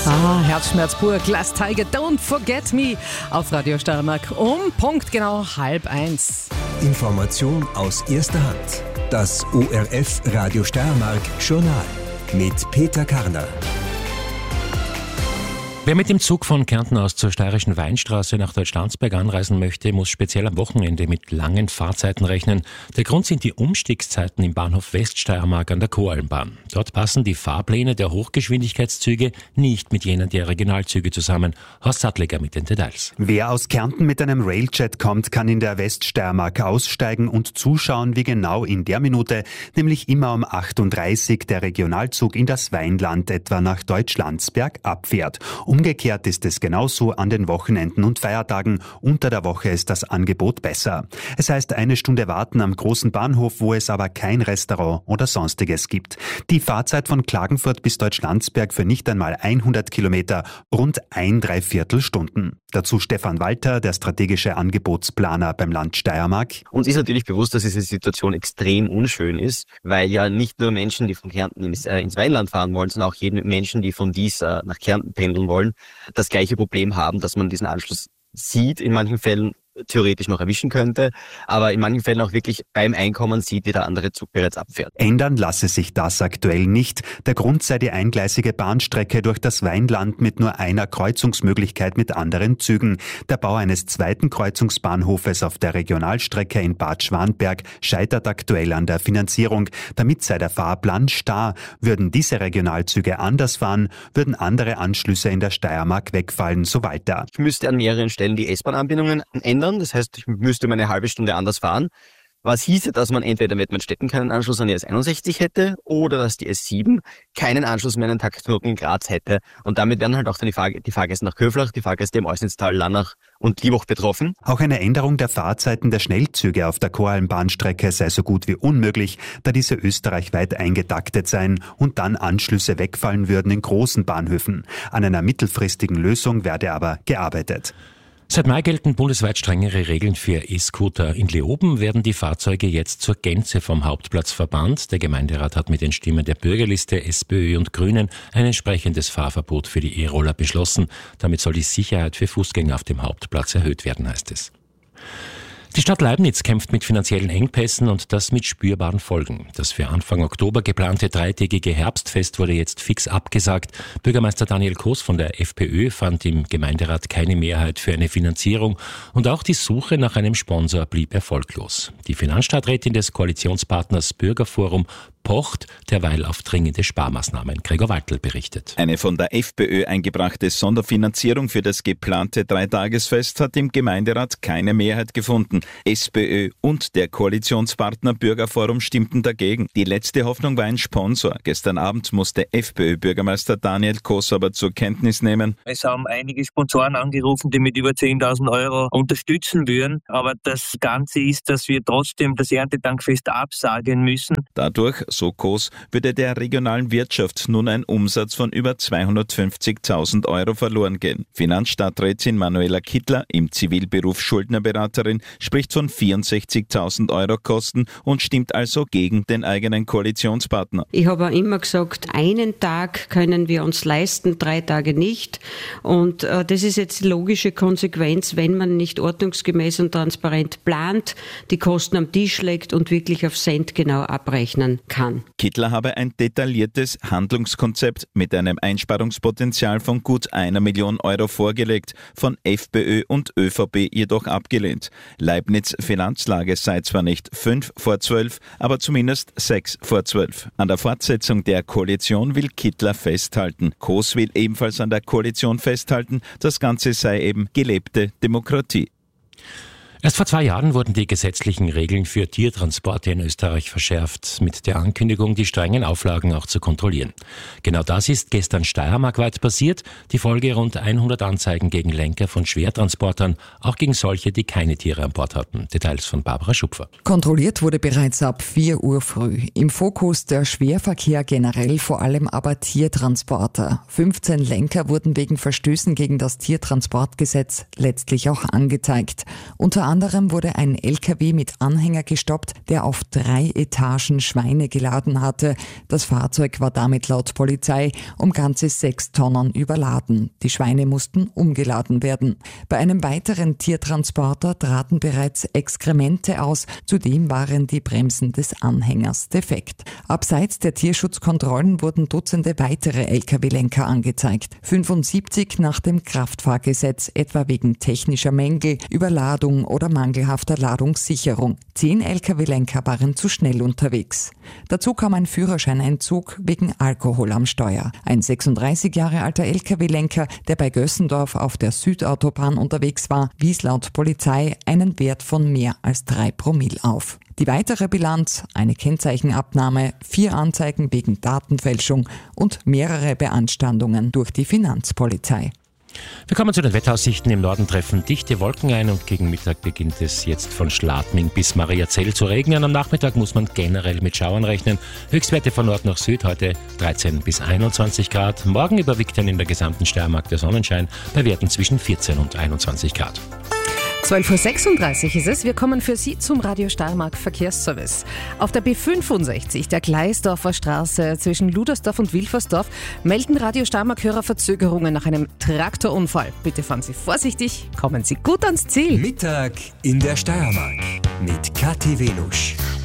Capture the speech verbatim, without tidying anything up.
Ah, Herzschmerz pur, Glass Tiger, Don't Forget Me auf Radio Steiermark um Punkt genau halb eins. Information aus erster Hand. Das O R F Radio Steiermark Journal mit Peter Karner. Wer mit dem Zug von Kärnten aus zur steirischen Weinstraße nach Deutschlandsberg anreisen möchte, muss speziell am Wochenende mit langen Fahrzeiten rechnen. Der Grund sind die Umstiegszeiten im Bahnhof Weststeiermark an der Koralmbahn. Dort passen die Fahrpläne der Hochgeschwindigkeitszüge nicht mit jenen der Regionalzüge zusammen. Horst Sattleger mit den Details. Wer aus Kärnten mit einem Railjet kommt, kann in der Weststeiermark aussteigen und zuschauen, wie genau in der Minute, nämlich immer um acht Uhr dreißig, der Regionalzug in das Weinland etwa nach Deutschlandsberg abfährt. Umgekehrt ist es genauso an den Wochenenden und Feiertagen. Unter der Woche ist das Angebot besser. Es heißt eine Stunde warten am großen Bahnhof, wo es aber kein Restaurant oder Sonstiges gibt. Die Fahrzeit von Klagenfurt bis Deutschlandsberg für nicht einmal hundert Kilometer, rund ein Dreiviertel Stunden. Dazu Stefan Walter, der strategische Angebotsplaner beim Land Steiermark. Uns ist natürlich bewusst, dass diese Situation extrem unschön ist, weil ja nicht nur Menschen, die von Kärnten ins, äh, ins Weinland fahren wollen, sondern auch jeden Menschen, die von Dies äh, nach Kärnten pendeln wollen, das gleiche Problem haben, dass man diesen Anschluss sieht, in manchen Fällen theoretisch noch erwischen könnte, aber in manchen Fällen auch wirklich beim Einkommen sieht, wie der andere Zug bereits abfährt. Ändern lasse sich das aktuell nicht. Der Grund sei die eingleisige Bahnstrecke durch das Weinland mit nur einer Kreuzungsmöglichkeit mit anderen Zügen. Der Bau eines zweiten Kreuzungsbahnhofes auf der Regionalstrecke in Bad Schwanberg scheitert aktuell an der Finanzierung. Damit sei der Fahrplan starr. Würden diese Regionalzüge anders fahren, würden andere Anschlüsse in der Steiermark wegfallen, so weiter. Ich müsste an mehreren Stellen die S-Bahn-Anbindungen ändern. Das heißt, ich müsste meine halbe Stunde anders fahren. Was hieße, dass man entweder mit Mettmann-Stetten keinen Anschluss an die S einundsechzig hätte oder dass die S sieben keinen Anschluss mehr an den Taktknoten in Graz hätte. Und damit wären halt auch dann die, Fahr- die Fahrgäste nach Köflach, die Fahrgäste im Eusnitztal, Lannach und Liebach betroffen. Auch eine Änderung der Fahrzeiten der Schnellzüge auf der Koralmbahnstrecke sei so gut wie unmöglich, da diese österreichweit eingetaktet seien und dann Anschlüsse wegfallen würden in großen Bahnhöfen. An einer mittelfristigen Lösung werde aber gearbeitet. Seit Mai gelten bundesweit strengere Regeln für E-Scooter. In Leoben werden die Fahrzeuge jetzt zur Gänze vom Hauptplatz verbannt. Der Gemeinderat hat mit den Stimmen der Bürgerliste, SPÖ und Grünen ein entsprechendes Fahrverbot für die E-Roller beschlossen. Damit soll die Sicherheit für Fußgänger auf dem Hauptplatz erhöht werden, heißt es. Die Stadt Leibniz kämpft mit finanziellen Engpässen und das mit spürbaren Folgen. Das für Anfang Oktober geplante dreitägige Herbstfest wurde jetzt fix abgesagt. Bürgermeister Daniel Koos von der FPÖ fand im Gemeinderat keine Mehrheit für eine Finanzierung und auch die Suche nach einem Sponsor blieb erfolglos. Die Finanzstadträtin des Koalitionspartners Bürgerforum pocht derweil auf dringende Sparmaßnahmen. Gregor Waltl berichtet. Eine von der FPÖ eingebrachte Sonderfinanzierung für das geplante Dreitagesfest hat im Gemeinderat keine Mehrheit gefunden. SPÖ und der Koalitionspartner Bürgerforum stimmten dagegen. Die letzte Hoffnung war ein Sponsor. Gestern Abend musste FPÖ-Bürgermeister Daniel Koos aber zur Kenntnis nehmen: Es haben einige Sponsoren angerufen, die mit über zehntausend Euro unterstützen würden. Aber das Ganze ist, dass wir trotzdem das Erntedankfest absagen müssen. Dadurch, so Koos, würde der regionalen Wirtschaft nun ein Umsatz von über zweihundertfünfzigtausend Euro verloren gehen. Finanzstadträtin Manuela Kittler, im Zivilberuf Schuldnerberaterin, spricht von vierundsechzigtausend Euro Kosten und stimmt also gegen den eigenen Koalitionspartner. Ich habe auch immer gesagt, einen Tag können wir uns leisten, drei Tage nicht. Und äh, das ist jetzt die logische Konsequenz, wenn man nicht ordnungsgemäß und transparent plant, die Kosten am Tisch legt und wirklich auf Cent genau abrechnen kann. Kittler habe ein detailliertes Handlungskonzept mit einem Einsparungspotenzial von gut einer Million Euro vorgelegt, von FPÖ und ÖVP jedoch abgelehnt. Leibniz Finanzlage sei zwar nicht fünf vor zwölf, aber zumindest sechs vor zwölf. An der Fortsetzung der Koalition will Kittler festhalten. Koos will ebenfalls an der Koalition festhalten. Das Ganze sei eben gelebte Demokratie. Erst vor zwei Jahren wurden die gesetzlichen Regeln für Tiertransporte in Österreich verschärft, mit der Ankündigung, die strengen Auflagen auch zu kontrollieren. Genau das ist gestern steiermarkweit passiert. Die Folge: rund hundert Anzeigen gegen Lenker von Schwertransportern, auch gegen solche, die keine Tiere an Bord hatten. Details von Barbara Schupfer. Kontrolliert wurde bereits ab vier Uhr früh. Im Fokus der Schwerverkehr generell, vor allem aber Tiertransporter. fünfzehn Lenker wurden wegen Verstößen gegen das Tiertransportgesetz letztlich auch angezeigt. Unter anderem wurde ein L K W mit Anhänger gestoppt, der auf drei Etagen Schweine geladen hatte. Das Fahrzeug war damit laut Polizei um ganze sechs Tonnen überladen. Die Schweine mussten umgeladen werden. Bei einem weiteren Tiertransporter traten bereits Exkremente aus. Zudem waren die Bremsen des Anhängers defekt. Abseits der Tierschutzkontrollen wurden Dutzende weitere L K W-Lenker angezeigt. fünfundsiebzig nach dem Kraftfahrgesetz, etwa wegen technischer Mängel, Überladung oder mangelhafter Ladungssicherung. Zehn L K W-Lenker waren zu schnell unterwegs. Dazu kam ein Führerscheinentzug wegen Alkohol am Steuer. Ein sechsunddreißig Jahre alter L K W-Lenker, der bei Gössendorf auf der Südautobahn unterwegs war, wies laut Polizei einen Wert von mehr als drei Promille auf. Die weitere Bilanz, eine Kennzeichenabnahme, vier Anzeigen wegen Datenfälschung und mehrere Beanstandungen durch die Finanzpolizei. Wir kommen zu den Wetteraussichten. Im Norden treffen dichte Wolken ein und gegen Mittag beginnt es jetzt von Schladming bis Mariazell zu regnen. Am Nachmittag muss man generell mit Schauern rechnen. Höchstwerte von Nord nach Süd heute dreizehn bis einundzwanzig Grad. Morgen überwiegt dann in der gesamten Steiermark der Sonnenschein bei Werten zwischen vierzehn und einundzwanzig Grad. zwölf Uhr sechsunddreißig ist es. Wir kommen für Sie zum Radio Steiermark Verkehrsservice. Auf der B fünfundsechzig, der Gleisdorfer Straße zwischen Ludersdorf und Wilfersdorf, melden Radio Steiermark-Hörer Verzögerungen nach einem Traktorunfall. Bitte fahren Sie vorsichtig, kommen Sie gut ans Ziel. Mittag in der Steiermark mit Kathi Velusch.